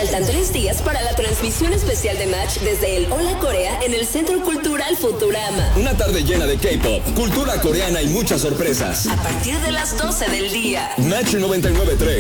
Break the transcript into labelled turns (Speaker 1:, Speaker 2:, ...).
Speaker 1: Faltan 3 días para la transmisión especial de Match desde el Hola Corea en el Centro Cultural Futurama.
Speaker 2: Una tarde llena de K-pop, cultura coreana y muchas sorpresas.
Speaker 1: A partir de las 12 del día.
Speaker 2: Match 99.3.